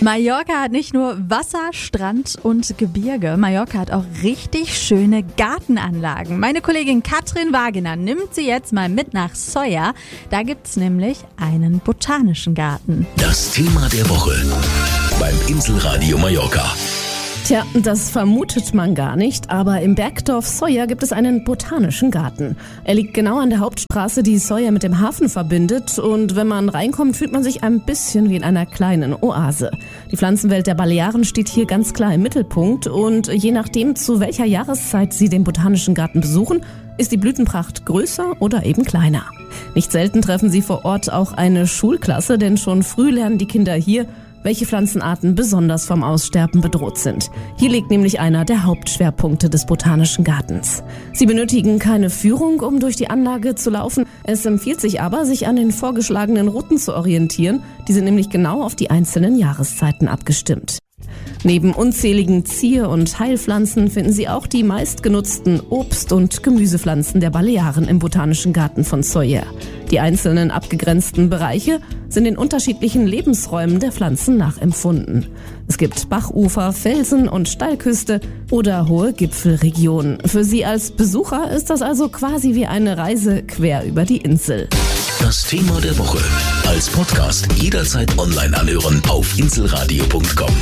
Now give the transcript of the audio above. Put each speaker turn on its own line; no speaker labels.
Mallorca hat nicht nur Wasser, Strand und Gebirge. Mallorca hat auch richtig schöne Gartenanlagen. Meine Kollegin Katrin Wagener nimmt sie jetzt mal mit nach Sóller. Da gibt's nämlich einen botanischen Garten.
Das Thema der Woche beim Inselradio Mallorca.
Tja, das vermutet man gar nicht, aber im Bergdorf Sóller gibt es einen botanischen Garten. Er liegt genau an der Hauptstraße, die Sóller mit dem Hafen verbindet, und wenn man reinkommt, fühlt man sich ein bisschen wie in einer kleinen Oase. Die Pflanzenwelt der Balearen steht hier ganz klar im Mittelpunkt, und je nachdem, zu welcher Jahreszeit Sie den botanischen Garten besuchen, ist die Blütenpracht größer oder eben kleiner. Nicht selten treffen Sie vor Ort auch eine Schulklasse, denn schon früh lernen die Kinder hier, welche Pflanzenarten besonders vom Aussterben bedroht sind. Hier liegt nämlich einer der Hauptschwerpunkte des Botanischen Gartens. Sie benötigen keine Führung, um durch die Anlage zu laufen. Es empfiehlt sich aber, sich an den vorgeschlagenen Routen zu orientieren. Die sind nämlich genau auf die einzelnen Jahreszeiten abgestimmt. Neben unzähligen Zier- und Heilpflanzen finden Sie auch die meistgenutzten Obst- und Gemüsepflanzen der Balearen im Botanischen Garten von Sóller. Die einzelnen abgegrenzten Bereiche sind den unterschiedlichen Lebensräumen der Pflanzen nachempfunden. Es gibt Bachufer, Felsen und Steilküste oder hohe Gipfelregionen. Für Sie als Besucher ist das also quasi wie eine Reise quer über die Insel.
Das Thema der Woche als Podcast jederzeit online anhören auf inselradio.com.